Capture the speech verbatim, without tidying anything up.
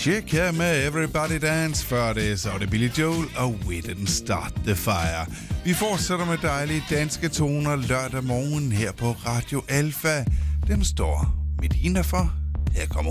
Chic her med Everybody Dance. Før det, så var det Billy Joel og We Didn't Start the Fire. Vi fortsætter med dejlige danske toner lørdag morgen her på Radio Alfa. Dem står Medina for. Her kommer